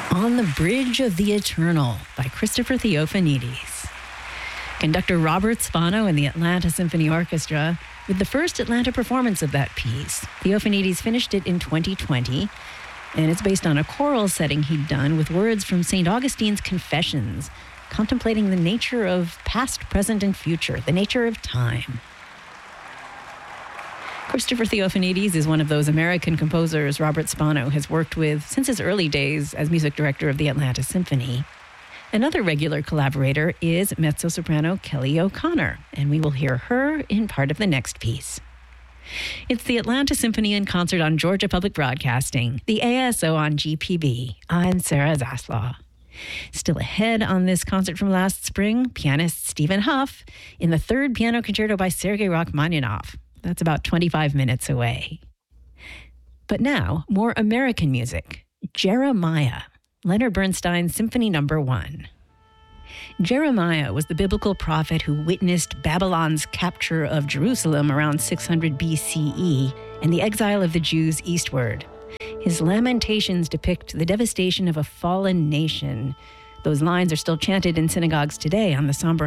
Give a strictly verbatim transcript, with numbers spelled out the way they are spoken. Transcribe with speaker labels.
Speaker 1: On the Bridge of the Eternal by Christopher Theophanides. Conductor Robert Spano and the Atlanta Symphony Orchestra with the first Atlanta performance of that piece. Theophanides finished it in twenty twenty, and it's based on a choral setting he'd done with words from Saint Augustine's Confessions, contemplating the nature of past, present, and future, the nature of time. Christopher Theophanides is one of those American composers Robert Spano has worked with since his early days as music director of the Atlanta Symphony. Another regular collaborator is mezzo-soprano Kelly O'Connor, and we will hear her in part of the next piece. It's the Atlanta Symphony in concert on Georgia Public Broadcasting, the A S O on G P B. I'm Sarah Zaslaw. Still ahead on this concert from last spring, pianist Stephen Huff in the third piano concerto by Sergei Rachmaninoff. That's about twenty-five minutes away. But now, more American music. Jeremiah, Leonard Bernstein's Symphony Number One. Jeremiah was the biblical prophet who witnessed Babylon's capture of Jerusalem around six hundred B C E and the exile of the Jews eastward. His lamentations depict the devastation of a fallen nation. Those lines are still chanted in synagogues today on the somber